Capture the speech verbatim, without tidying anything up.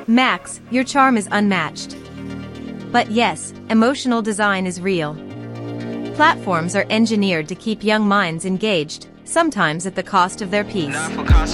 Max, your charm is unmatched. But yes, emotional design is real. Platforms are engineered to keep young minds engaged, sometimes at the cost of their peace.